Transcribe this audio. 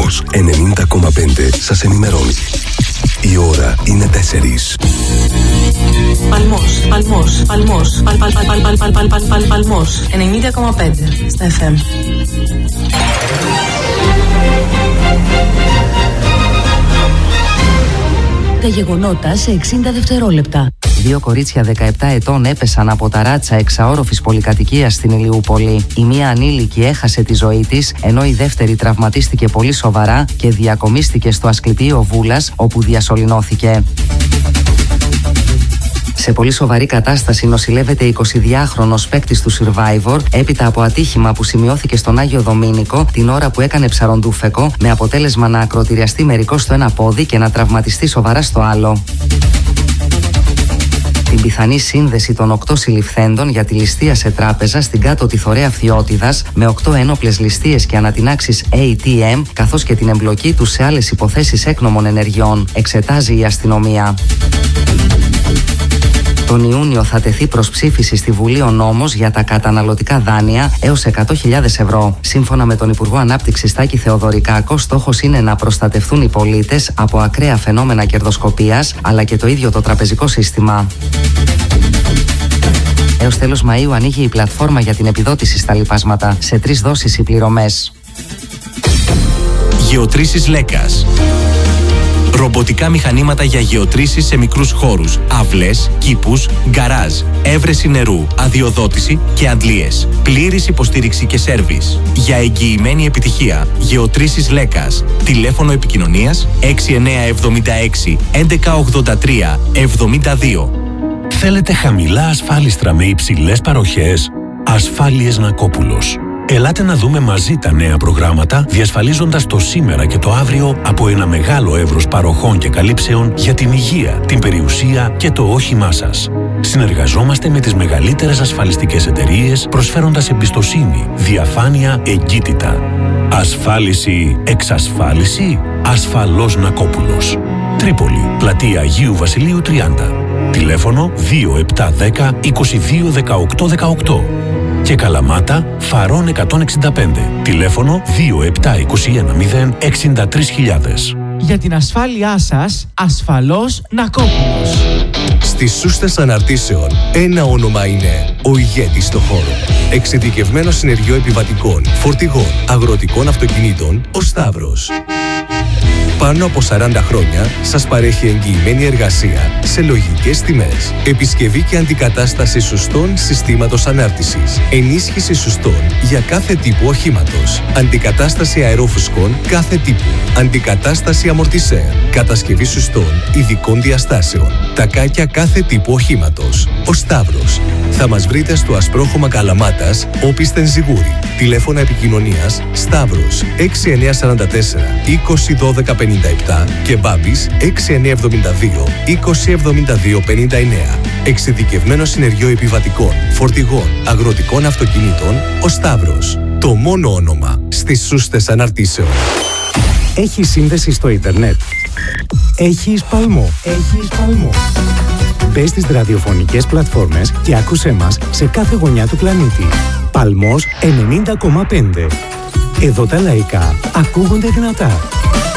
Παλμός 90,5 σας ενημερώνει. Η ώρα είναι 4. Παλμός 90,5 στα FM. Τα γεγονότα σε 60 δευτερόλεπτα. 2 κορίτσια 17 ετών έπεσαν από τα ράτσα εξαόροφης πολυκατοικίας στην Ηλιούπολη. Η μία ανήλικη έχασε τη ζωή της, ενώ η δεύτερη τραυματίστηκε πολύ σοβαρά και διακομίστηκε στο Ασκληπείο Βούλας, όπου διασωληνώθηκε. Σε πολύ σοβαρή κατάσταση νοσηλεύεται 22χρονος παίκτης του Survivor έπειτα από ατύχημα που σημειώθηκε στον Άγιο Δομήνικο την ώρα που έκανε ψαροντούφεκο, με αποτέλεσμα να ακροτηριαστεί μερικώς στο ένα πόδι και να τραυματιστεί σοβαρά στο άλλο. Την πιθανή σύνδεση των 8 συλληφθέντων για τη ληστεία σε τράπεζα στην κάτω τη Θωρέα Φθιώτιδας με 8 ένοπλες ληστείες και ανατινάξεις ATM, καθώς και την εμπλοκή τους σε άλλες υποθέσεις έκνομων ενεργειών, εξετάζει η αστυνομία. Τον Ιούνιο θα τεθεί προς ψήφιση στη Βουλή ο νόμος για τα καταναλωτικά δάνεια έως 100.000 ευρώ. Σύμφωνα με τον Υπουργό Ανάπτυξης Τάκη Θεοδωρικάκο, στόχος είναι να προστατευτούν οι πολίτες από ακραία φαινόμενα κερδοσκοπίας, αλλά και το ίδιο το τραπεζικό σύστημα. Έως τέλος Μαΐου ανοίγει η πλατφόρμα για την επιδότηση στα λιπάσματα, σε 3 δόσεις οι πληρωμές. Γεωτρήσεις Λέκας. Ρομποτικά μηχανήματα για γεωτρήσεις σε μικρούς χώρους, αυλές, κήπους, γκαράζ, έβρεση νερού, αδειοδότηση και αντλίες. Πλήρης υποστήριξη και σέρβις. Για εγγυημένη επιτυχία, Γεωτρήσεις Λέκας. Τηλέφωνο επικοινωνίας 6976 1183 72. Θέλετε χαμηλά ασφάλιστρα με υψηλές παροχές? Ασφάλειες Νακόπουλος. Ελάτε να δούμε μαζί τα νέα προγράμματα, διασφαλίζοντας το σήμερα και το αύριο από ένα μεγάλο εύρος παροχών και καλύψεων για την υγεία, την περιουσία και το όχημά σας. Συνεργαζόμαστε με τις μεγαλύτερες ασφαλιστικές εταιρείες, προσφέροντας εμπιστοσύνη, διαφάνεια, εγκύτητα. Ασφάλιση, εξασφάλιση, ασφαλώς Νακόπουλος. Τρίπολη, πλατεία Αγίου Βασιλείου 30. Τηλέφωνο 2710 22 18 18. Και Καλαμάτα, Φαρών 165. Τηλέφωνο 2721 063.000. Για την ασφάλειά σας, ασφαλώς Νακόπουλος. Στις σούστες αναρτήσεων, ένα όνομα είναι ο ηγέτης στο χώρο. Εξειδικευμένο συνεργείο επιβατικών, φορτηγών, αγροτικών αυτοκινήτων, ο Σταύρος. Πάνω από 40 χρόνια σας παρέχει εγγυημένη εργασία σε λογικές τιμές. Επισκευή και αντικατάσταση σουστών συστήματος ανάρτησης. Ενίσχυση σουστών για κάθε τύπου οχήματος. Αντικατάσταση αερόφουσκων κάθε τύπου. Αντικατάσταση αμορτισέρ. Κατασκευή σουστών ειδικών διαστάσεων. Τακάκια κάθε τύπου οχήματος. Ο Σταύρος. Θα μας βρείτε στο Ασπρόχωμα Καλαμάτας, Όπισθεν Ζιγούρι. Τηλέφωνα επικοινωνίας Σταύρος 6944 201257 και Μπάμπης 6972 207259. Εξειδικευμένο συνεργείο επιβατικών, φορτηγών, αγροτικών αυτοκινήτων, ο Σταύρος. Το μόνο όνομα στις σούστες αναρτήσεων. Έχει σύνδεση στο ίντερνετ. Έχεις Παλμό. Μπες στις ραδιοφωνικές πλατφόρμες και άκουσέ μας σε κάθε γωνιά του πλανήτη. Παλμός 90,5. Εδώ τα λαϊκά ακούγονται δυνατά.